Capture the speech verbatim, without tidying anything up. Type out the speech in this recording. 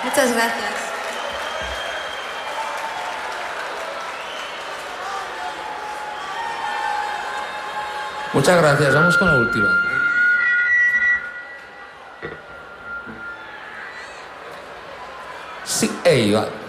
Muchas gracias. Muchas gracias. Vamos con la última. Sí, ey, va.